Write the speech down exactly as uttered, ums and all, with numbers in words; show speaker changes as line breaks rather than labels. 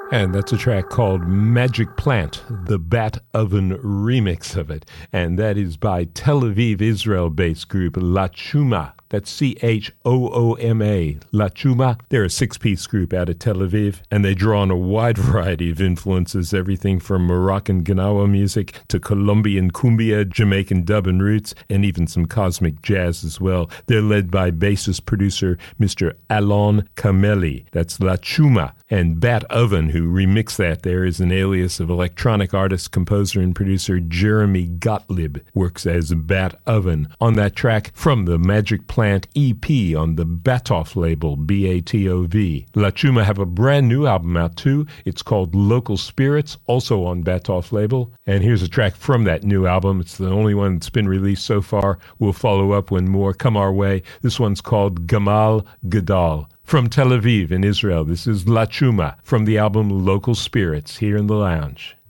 And that's a track called Magic Plant, the Bat Oven remix of it. And that is by Tel Aviv, Israel-based group La Chuma. That's C H O O M A, La Chuma. They're a six-piece group out of Tel Aviv, and they draw on a wide variety of influences, everything from Moroccan Gnawa music to Colombian cumbia, Jamaican dub and roots, and even some cosmic jazz as well. They're led by bassist-producer Mister Alon Kameli. That's La Chuma. And Bat Oven, who remixed that there, is an alias of electronic artist, composer, and producer Jeremy Gottlieb, works as Bat Oven on that track from the Magic Plant E P on the Batov label, B A T O V. La Chuma have a brand new album out too. It's called Local Spirits, also on Batov label. And here's a track from that new album. It's the only one that's been released so far. We'll follow up when more come our way. This one's called Gamal Gadal. From Tel Aviv in Israel, this is La Chuma from the album Local Spirits here in the lounge.